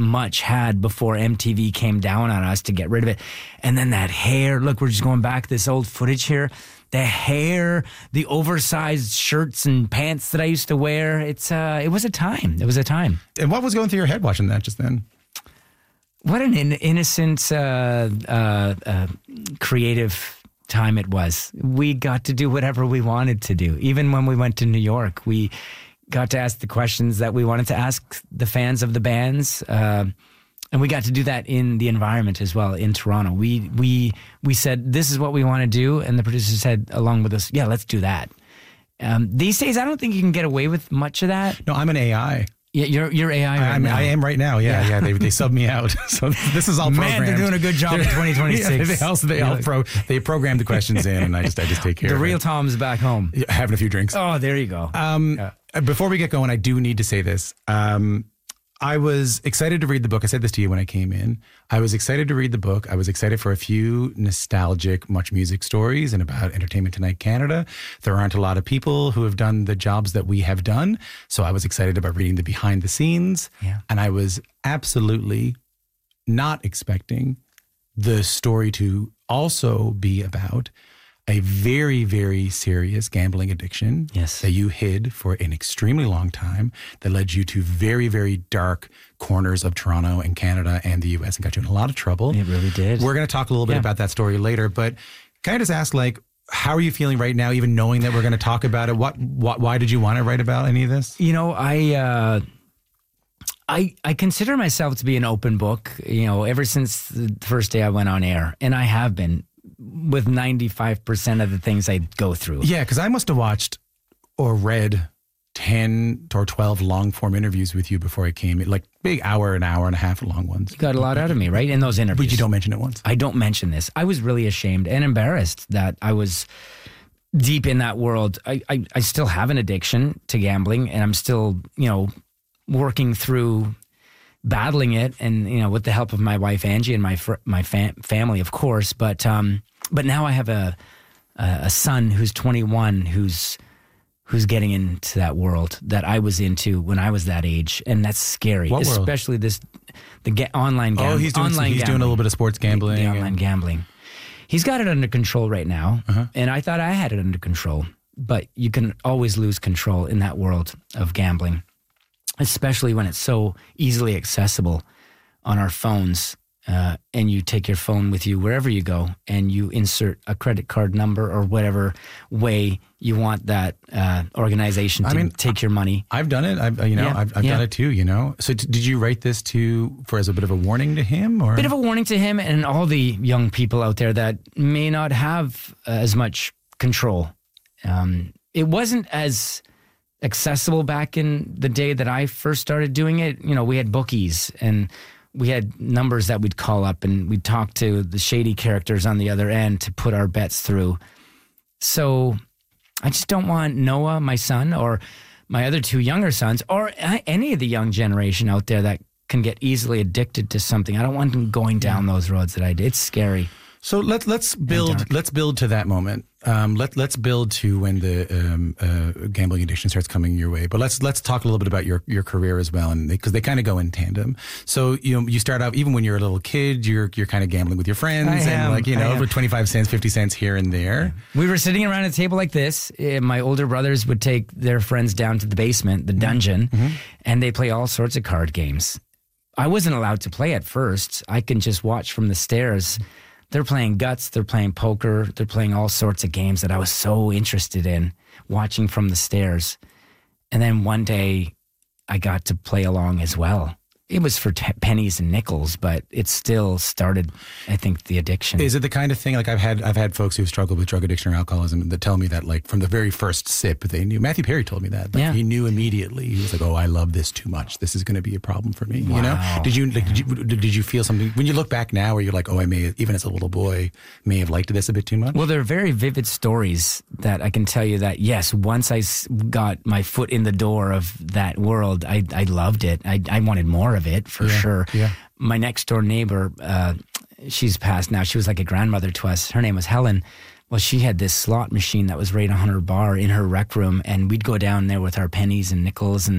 much had before MTV came down on us to get rid of it. And then that hair, look, we're just going back this old footage here. The hair, the oversized shirts and pants that I used to wear. It was a time. It was a time. And what was going through your head watching that just then? What an innocent, creative time it was. We got to do whatever we wanted to do. Even when we went to New York, we got to ask the questions that we wanted to ask the fans of the bands. And we got to do that in the environment as well in Toronto. We said, this is what we want to do. And the producer said, along with us, yeah, let's do that. These days, I don't think you can get away with much of that. No, I'm an AI. Yeah, you're AI right now. I am right now. Yeah. They sub me out. So this is all programmed. Man, they're doing a good job in 2026. They program the questions in, and I just take care of it. The real Tom's back home. Having a few drinks. Oh, there you go. Before we get going, I do need to say this. I was excited to read the book. I said this to you when I came in. I was excited to read the book. I was excited for a few nostalgic Much Music stories and about Entertainment Tonight Canada. There aren't a lot of people who have done the jobs that we have done. So I was excited about reading the behind the scenes. Yeah. And I was absolutely not expecting the story to also be about a very, very serious gambling addiction that you hid for an extremely long time that led you to very, very dark corners of Toronto and Canada and the U.S. and got you in a lot of trouble. It really did. We're going to talk a little bit about that story later, but can I just ask, like, how are you feeling right now, even knowing that we're going to talk about it? Why did you want to write about any of this? You know, I consider myself to be an open book, ever since the first day I went on air, and I have been with 95% of the things I go through. Yeah, because I must have watched or read 10 or 12 long form interviews with you before I came, like big hour and a half long ones. You got a lot out of me, right? In those interviews. But you don't mention it once. I don't mention this. I was really ashamed and embarrassed that I was deep in that world. I still have an addiction to gambling, and I'm still, working through battling it, and with the help of my wife Angie and my family, of course. But now I have a son who's 21 who's getting into that world that I was into when I was that age, and that's scary. What world? Especially online gambling. Oh, he's doing a little bit of sports gambling. The online gambling. He's got it under control right now, and I thought I had it under control. But you can always lose control in that world of gambling, especially when it's so easily accessible on our phones, and you take your phone with you wherever you go, and you insert a credit card number or whatever way you want that organization to take your money. I've done it. I've done it too. So did you write this as a bit of a warning to him, or bit of a warning to him and all the young people out there that may not have as much control? It wasn't as accessible back in the day that I first started doing it. We had bookies, and we had numbers that we'd call up, and we'd talk to the shady characters on the other end to put our bets through. So I just don't want Noah, my son, or my other two younger sons, or any of the young generation out there that can get easily addicted to something. I don't want them going down those roads that I did. It's scary. So let's build to that moment. Let's build to when the gambling addiction starts coming your way. But let's talk a little bit about your career as well, and because they kind of go in tandem. So you start out, even when you're a little kid, you're kind of gambling with your friends, over 25 cents, 50 cents here and there. We were sitting around a table like this. My older brothers would take their friends down to the basement, the dungeon, and they play all sorts of card games. I wasn't allowed to play at first. I can just watch from the stairs. They're playing guts, they're playing poker, they're playing all sorts of games that I was so interested in, watching from the stairs. And then one day, I got to play along as well. It was for pennies and nickels, but it still started, I think, the addiction. Is it the kind of thing, like I've had folks who struggle with drug addiction or alcoholism that tell me that, like, from the very first sip, they knew. Matthew Perry told me that. He knew immediately. He was like, "Oh, I love this too much. This is going to be a problem for me." Wow. Did you feel something when you look back now, where you're like, "Oh, I may, even as a little boy, may have liked this a bit too much"? Well, they're very vivid stories that I can tell you that, yes, once I got my foot in the door of that world, I loved it. I wanted more of it, for sure. Yeah. My next door neighbor, she's passed now. She was like a grandmother to us. Her name was Helen. Well, she had this slot machine that was right on her bar in her rec room, and we'd go down there with our pennies and nickels, and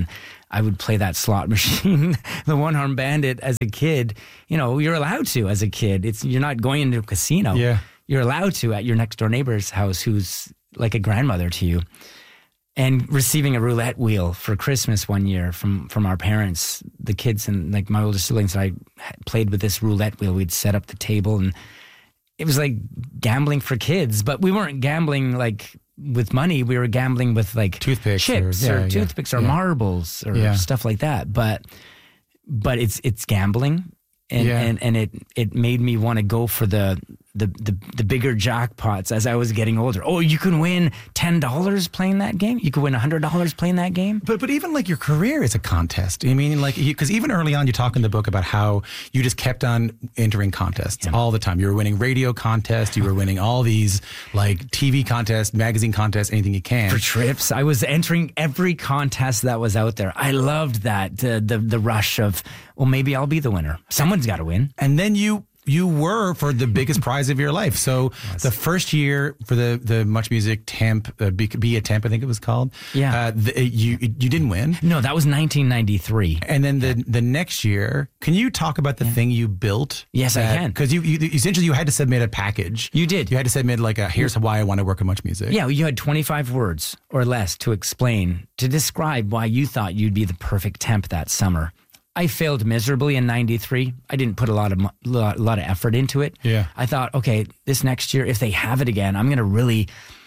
I would play that slot machine, the One-Armed Bandit as a kid. You're allowed to as a kid. You're not going into a casino. Yeah. You're allowed to at your next door neighbor's house who's like a grandmother to you. And receiving a roulette wheel for Christmas one year from our parents, the kids and like my older siblings, I played with this roulette wheel. We'd set up the table and it was like gambling for kids, but we weren't gambling like with money. We were gambling with like toothpicks chips or toothpicks or marbles or stuff like that. But it's gambling. And it made me want to go for the bigger jackpots as I was getting older. Oh, you can win $10 playing that game. You could win $100 playing that game. But even like your career is a contest. I mean, like, because even early on, you talk in the book about how you just kept on entering contests all the time. You were winning radio contests. You were winning all these like TV contests, magazine contests, anything you can. For trips, I was entering every contest that was out there. I loved that the rush of, well, maybe I'll be the winner. Someone's got to win. And then you were for the biggest prize of your life. So the first year for the Much Music Temp, Be a Temp, I think it was called. Yeah. You didn't win. No, that was 1993. And then the next year, can you talk about the thing you built? Yes, I can. Because you essentially you had to submit a package. You did. You had to submit like here's why I want to work at Much Music. Yeah, you had 25 words or less to describe why you thought you'd be the perfect temp that summer. I failed miserably in 93. I didn't put a lot of effort into it. Yeah. I thought, okay, this next year, if they have it again, I'm going to really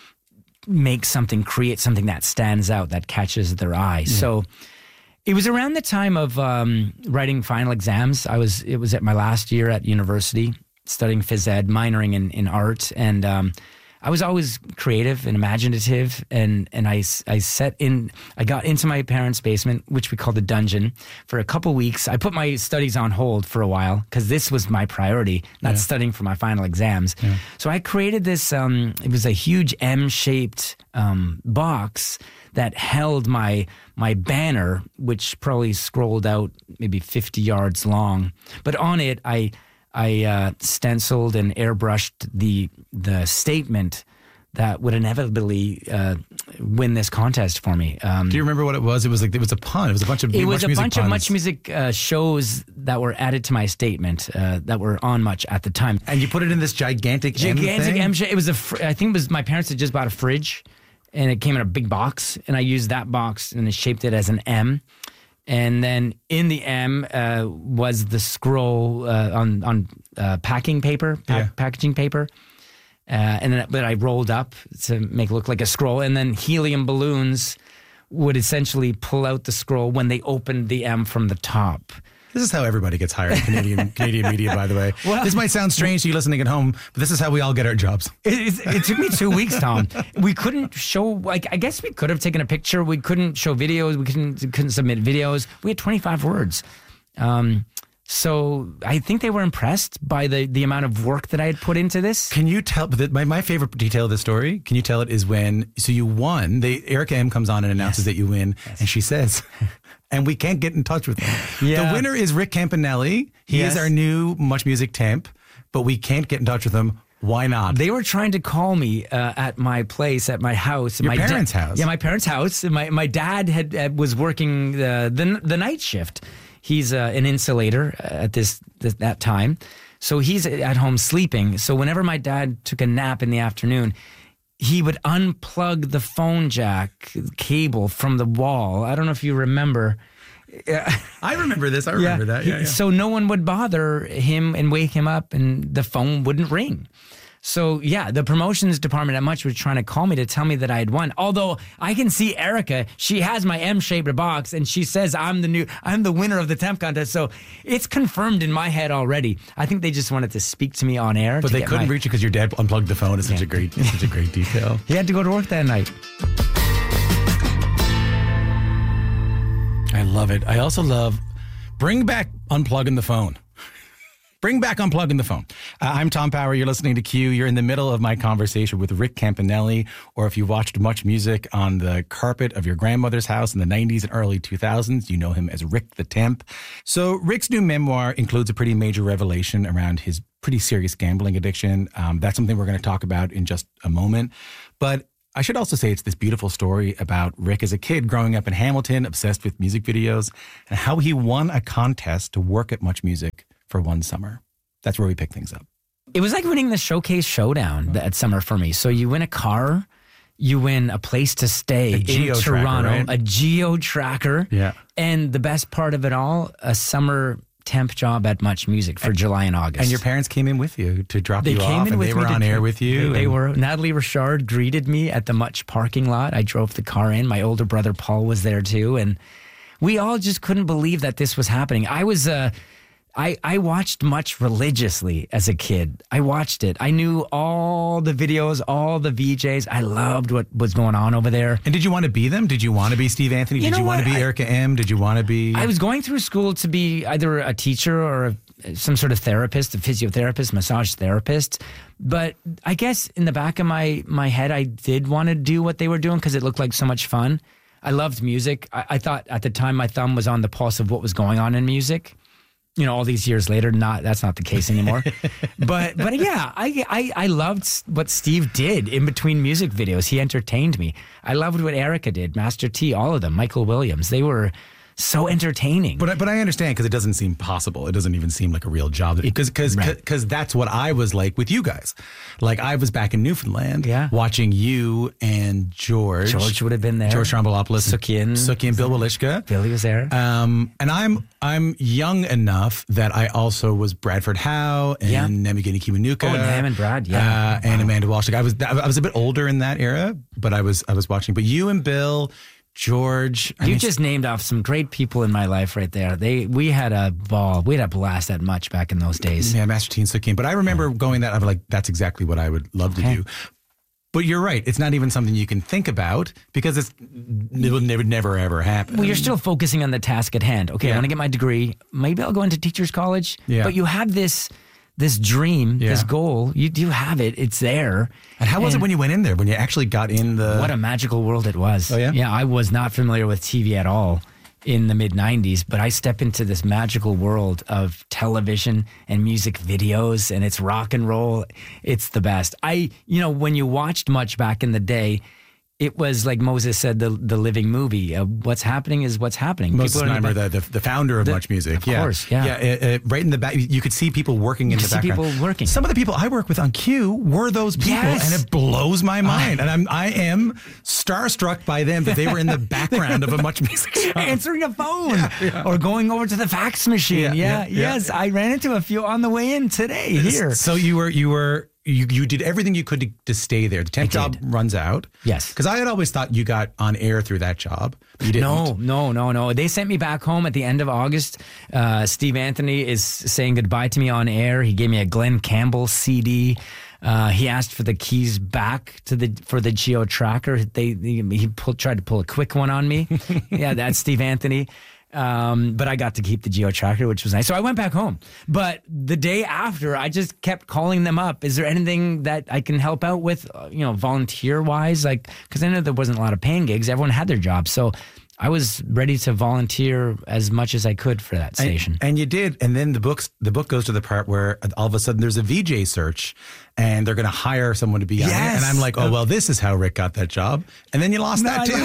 create something that stands out, that catches their eye. Yeah. So it was around the time of writing final exams. It was at my last year at university, studying phys ed, minoring in art, and I was always creative and imaginative, and I got into my parents' basement, which we called the dungeon, for a couple weeks. I put my studies on hold for a while because this was my priority, not studying for my final exams. Yeah. So I created this, it was a huge M-shaped box that held my banner, which probably scrolled out maybe 50 yards long. But on it, I stenciled and airbrushed the statement that would inevitably win this contest for me. Do you remember what it was? It was a pun. It was a bunch of Much Music shows that were added to my statement that were on Much at the time. And you put it in this gigantic M shape. It was I think it was my parents had just bought a fridge, and it came in a big box, and I used that box and I shaped it as an M. And then in the M was the scroll on packing paper, packaging paper. And then but I rolled up to make it look like a scroll. And then helium balloons would essentially pull out the scroll when they opened the M from the top. This is how everybody gets hired in Canadian media, by the way. Well, this might sound strange to you listening at home, but this is how we all get our jobs. It took me 2 weeks, Tom. We couldn't show, I guess we could have taken a picture. We couldn't show videos. We couldn't submit videos. We had 25 words. So I think they were impressed by the amount of work that I had put into this. Can you tell, my favorite detail of the story, can you tell it is when, so you won, Erica M comes on and announces that you win, and she says... And we can't get in touch with him. Yeah. The winner is Rick Campanelli. He is our new Much Music temp, but we can't get in touch with him. Why not? They were trying to call me at my place, at my house. Your parents' house? Yeah, my parents' house. My dad was working the night shift. He's an insulator at that time. So he's at home sleeping. So whenever my dad took a nap in the afternoon, he would unplug the phone jack cable from the wall. I don't know if you remember. I remember this. I remember that. Yeah. So no one would bother him and wake him up, and the phone wouldn't ring. So the promotions department at Much was trying to call me to tell me that I had won. Although I can see Erica, she has my M-shaped box, and she says I'm the winner of the temp contest. So it's confirmed in my head already. I think they just wanted to speak to me on air. But they couldn't reach you because your dad unplugged the phone. It's such a great detail. He had to go to work that night. I love it. I also love bring back unplugging the phone. Bring back Unplugging the Phone. I'm Tom Power. You're listening to Q. You're in the middle of my conversation with Rick Campanelli, or if you watched Much Music on the carpet of your grandmother's house in the 90s and early 2000s, you know him as Rick the Temp. So Rick's new memoir includes a pretty major revelation around his pretty serious gambling addiction. That's something we're going to talk about in just a moment. But I should also say it's this beautiful story about Rick as a kid growing up in Hamilton, obsessed with music videos, and how he won a contest to work at Much Music for one summer. That's where we pick things up. It was like winning the Showcase Showdown that summer for me. So you win a car, you win a place to stay in Toronto, right? A geo-tracker. Yeah. And the best part of it all, a summer temp job at Much Music for July and August. And your parents came in with you to drop you off, and they were on air with you. They were. Natalie Richard greeted me at the Much parking lot. I drove the car in. My older brother Paul was there too. And we all just couldn't believe that this was happening. I watched Much religiously as a kid. I watched it. I knew all the videos, all the VJs. I loved what was going on over there. And did you want to be them? Did you want to be Steve Anthony? Did you want to be Erica M? Did you want to be... I was going through school to be either a teacher or some sort of therapist, a physiotherapist, massage therapist. But I guess in the back of my head, I did want to do what they were doing because it looked like so much fun. I loved music. I thought at the time my thumb was on the pulse of what was going on in music. You know, all these years later, that's not the case anymore. but yeah, I loved what Steve did in between music videos. He entertained me. I loved what Erica did, Master T, all of them, Michael Williams. They were so entertaining. But I understand because it doesn't seem possible. It doesn't even seem like a real job. Because that's what I was like with you guys. Like I was back in Newfoundland watching you and George. George would have been there. George Trombolopoulos. Suki and Bill Walishka. Billy was there. And I'm young enough that I also was Bradford Howe and Nemigini Kiwanuka. Oh, Nam and Brad, and Amanda Walsh. I was a bit older in that era, but I was watching. But you and Bill, George. You just named off some great people in my life right there. We had a ball. We had a blast at Much back in those days. Yeah, Master T and Suki. But I remember going that, I was like, that's exactly what I would love to do. But you're right. It's not even something you can think about because it will never, ever happen. Well, you're still focusing on the task at hand. Okay, I want to get my degree. Maybe I'll go into teacher's college. Yeah. But you have this dream, this goal. You have it. It's there. And how was it when you went in there? When you actually got in the... What a magical world it was. Oh, yeah? Yeah, I was not familiar with TV at all in the mid-90s, but I step into this magical world of television and music videos, and it's rock and roll. It's the best. When you watched Much back in the day, it was like Moses said, the living movie. What's happening is what's happening. Moses Znaimer, the founder of Much Music. Of course, yeah. Right in the back, you could see people working in the background. People working. Some of the people I work with on Q were those people, and it blows my mind. And I am starstruck by them that they were in the background of a Much Music show. Answering a phone or going over to the fax machine. Yes, I ran into a few on the way in today here. So you did everything you could to stay there. The temp job runs out. Yes. Because I had always thought you got on air through that job. You didn't. No. They sent me back home at the end of August. Steve Anthony is saying goodbye to me on air. He gave me a Glenn Campbell CD. He asked for the keys back for the Geo Tracker. He tried to pull a quick one on me. Yeah, that's Steve Anthony. But I got to keep the Geo Tracker, which was nice. So I went back home. But the day after, I just kept calling them up. Is there anything that I can help out with, volunteer wise? Like, because I know there wasn't a lot of paying gigs. Everyone had their jobs. So I was ready to volunteer as much as I could for that station. And you did. And then the book goes to the part where all of a sudden there's a VJ search and they're going to hire someone to be on it. And I'm like, oh, well, this is how Rick got that job. And then you lost that too.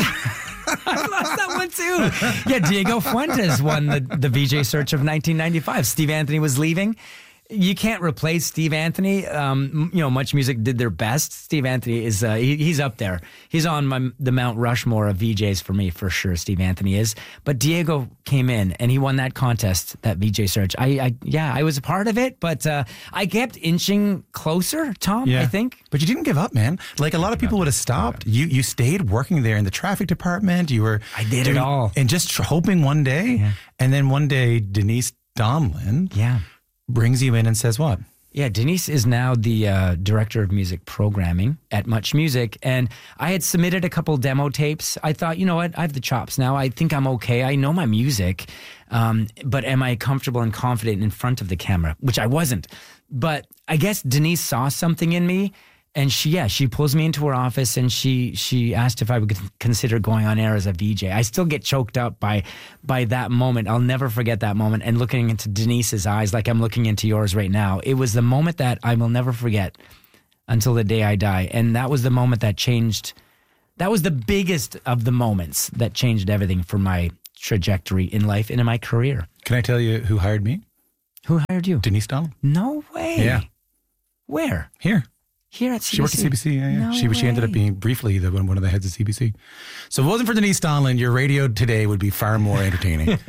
I lost that one too. Yeah, Diego Fuentes won the VJ search of 1995. Steve Anthony was leaving. You can't replace Steve Anthony. Much Music did their best. Steve Anthony is he's up there. He's on the Mount Rushmore of VJs for me, for sure. Steve Anthony is. But Diego came in and he won that contest, that VJ search. I was a part of it, but I kept inching closer, Tom. I think. But you didn't give up, man. Like a lot of people would have stopped. You stayed working there in the traffic department. I did it all, and just hoping one day. Yeah. And then one day, Denise Domlin. Yeah. Brings you in and says what? Yeah, Denise is now the director of music programming at Much Music. And I had submitted a couple demo tapes. I thought, you know what? I have the chops now. I think I'm okay. I know my music. But am I comfortable and confident in front of the camera? Which I wasn't. But I guess Denise saw something in me. And she pulls me into her office and she asked if I would consider going on air as a VJ. I still get choked up by that moment. I'll never forget that moment. And looking into Denise's eyes like I'm looking into yours right now, it was the moment that I will never forget until the day I die. And that was the moment that changed that was the biggest of the moments that changed everything for my trajectory in life and in my career. Can I tell you who hired me? Who hired you? Denise Dahlem. No way. Yeah. Where? Here at CBC? She worked at CBC. Yeah. No She ended up being briefly one of the heads of CBC. So if it wasn't for Denise Dahlem, your radio today would be far more entertaining. If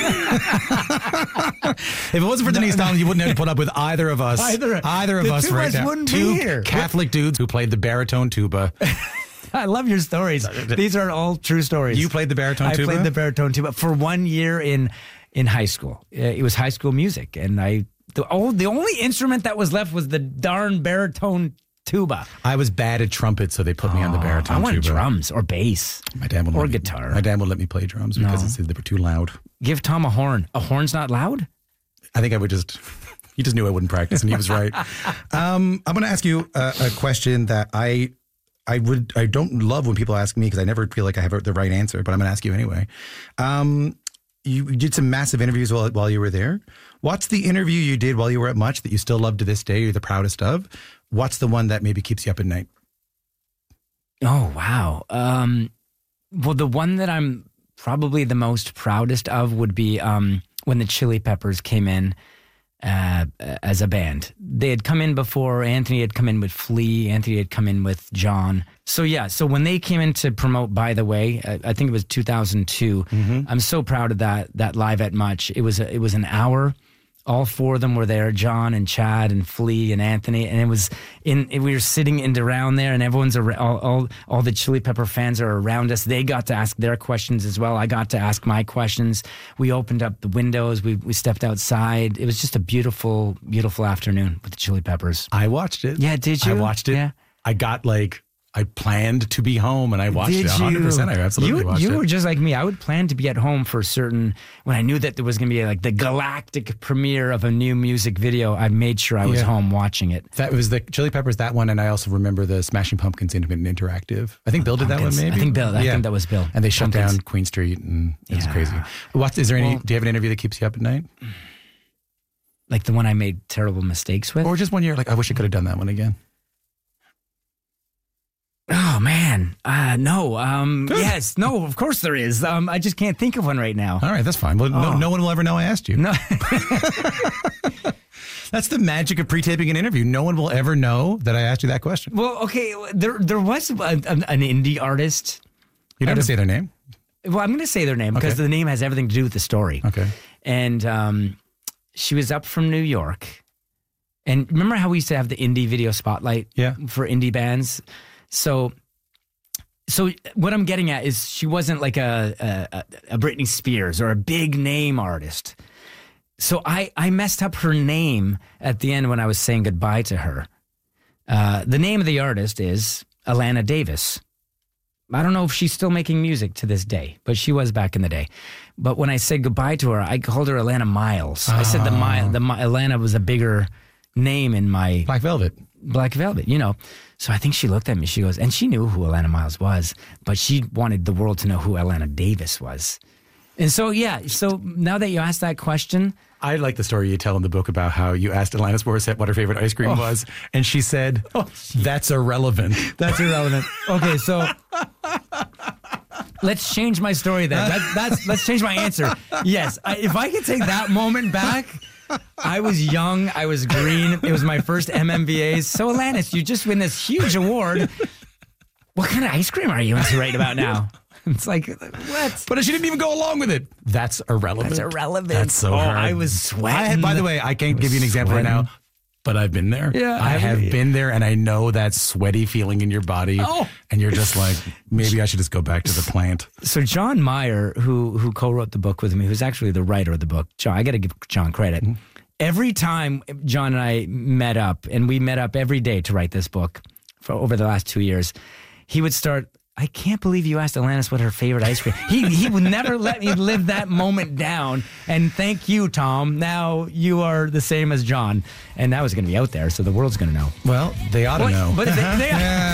it wasn't for Denise Dahlem, you wouldn't have to put up with either of us. Either of us right now. Wouldn't be here. Catholic dudes who played the baritone tuba. I love your stories. These are all true stories. You played the baritone tuba? I played the baritone tuba for 1 year in high school. It was high school music, and the only instrument that was left was the darn baritone tuba. I was bad at trumpet, so they put me on the baritone tuba. I wanted drums or bass. My dad wouldn't guitar. My dad would let me play drums because they were too loud. Give Tom a horn. A horn's not loud? I think I would just... He just knew I wouldn't practice, and he was right. I'm going to ask you a question that I don't love when people ask me because I never feel like I have the right answer, but I'm going to ask you anyway. You did some massive interviews while you were there. What's the interview you did while you were at Much that you still love to this day, you're the proudest of? What's the one that maybe keeps you up at night? Oh, wow. Well, the one that I'm probably the most proudest of would be when the Chili Peppers came in as a band. They had come in before. Anthony had come in with Flea. Anthony had come in with John. So when they came in to promote By the Way, I think it was 2002. Mm-hmm. I'm so proud of that live at Much. It was an hour. All four of them were there, John and Chad and Flea and Anthony, and we were sitting around there, and everyone's around, all the Chili Pepper fans are around us. They got to ask their questions as well. I got to ask my questions. We opened up the windows. We stepped outside. It was just a beautiful, beautiful afternoon with the Chili Peppers. I watched it. Yeah, did you? I watched it. Yeah. I planned to be home, and I watched it 100%. I absolutely watched it. You were just like me. I would plan to be at home for when I knew that there was going to be like the galactic premiere of a new music video. I made sure I was home watching it. That was the Chili Peppers, that one, and I also remember the Smashing Pumpkins Interactive. I think Bill did that one, maybe? I think that was Bill. And they shut down Queen Street, and it's crazy. Do you have an interview that keeps you up at night? Like the one I made terrible mistakes with? Or just one year, like, I wish I could have done that one again. Oh, man. No. Yes. No, of course there is. I just can't think of one right now. All right, that's fine. Well, no one will ever know I asked you. No. That's the magic of pre-taping an interview. No one will ever know that I asked you that question. Well, okay. There was an indie artist. You don't have to say their name? Well, I'm going to say their name because the name has everything to do with the story. Okay. And she was up from New York. And remember how we used to have the indie video spotlight for indie bands? So what I'm getting at is she wasn't like a Britney Spears or a big name artist. So I messed up her name at the end when I was saying goodbye to her. The name of the artist is Alana Davis. I don't know if she's still making music to this day, but she was back in the day. But when I said goodbye to her, I called her Alana Miles. I said the Alana was a bigger name in my... Black Velvet, you know. So I think she looked at me, she goes, and she knew who Alana Miles was, but she wanted the world to know who Alana Davis was. And so, so now that you asked that question... I like the story you tell in the book about how you asked Alanis Morissette what her favorite ice cream was, and she said, that's irrelevant. That's irrelevant. Okay, so let's change my story then. Let's change my answer. Yes, if I could take that moment back... I was young. I was green. It was my first MMVAs. So, Alanis, you just win this huge award. What kind of ice cream are you into right about now? It's like, what? But she didn't even go along with it. That's irrelevant. That's so hard. I was sweating. By the way, I can't give you an example right now, but I've been there. Yeah, I have been there, and I know that sweaty feeling in your body. Oh. And you're just like, maybe I should just go back to the plant. So John Meyer, who co-wrote the book with me, who's actually the writer of the book, John, I got to give John credit. Mm-hmm. Every time John and I met up, and we met up every day to write this book for over the last 2 years, he would start... I can't believe you asked Alanis what her favorite ice cream. He would never let me live that moment down. And thank you, Tom. Now you are the same as John. And that was going to be out there, so the world's going to know. Well, they ought to know. But